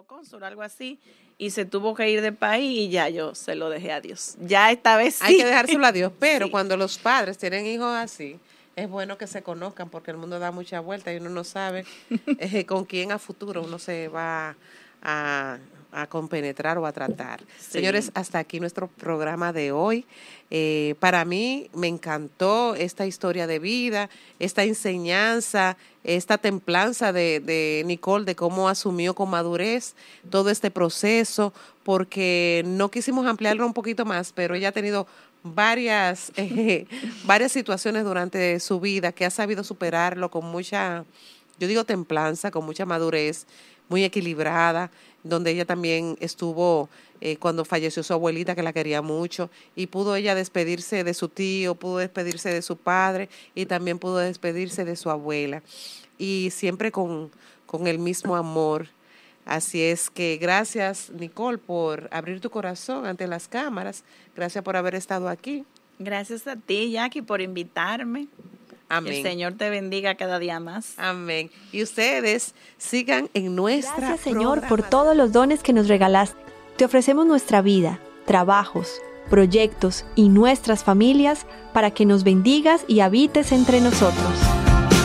llamado cónsul, algo así, y se tuvo que ir del país y ya yo se lo dejé a Dios. Ya esta vez sí. Hay que dejárselo a Dios, pero Sí. cuando los padres tienen hijos así, es bueno que se conozcan porque el mundo da mucha vuelta y uno no sabe con quién a futuro uno se va a compenetrar o a tratar. Sí. Señores, hasta aquí nuestro programa de hoy. Para mí me encantó esta historia de vida, esta enseñanza, esta templanza de Nicole, de cómo asumió con madurez todo este proceso, porque no quisimos ampliarlo un poquito más, pero ella ha tenido varias situaciones durante su vida que ha sabido superarlo con mucha, yo digo templanza, con mucha madurez, muy equilibrada, donde ella también estuvo cuando falleció su abuelita, que la quería mucho, y pudo ella despedirse de su tío, pudo despedirse de su padre y también pudo despedirse de su abuela, y siempre con el mismo amor. Así es que gracias, Nicole, por abrir tu corazón ante las cámaras. Gracias por haber estado aquí. Gracias a ti, Jackie, por invitarme. Amén. El Señor te bendiga cada día más. Amén. Y ustedes sigan en nuestra Gracias, Señor, por todos los dones que nos regalaste. Te ofrecemos nuestra vida, trabajos, proyectos y nuestras familias para que nos bendigas y habites entre nosotros.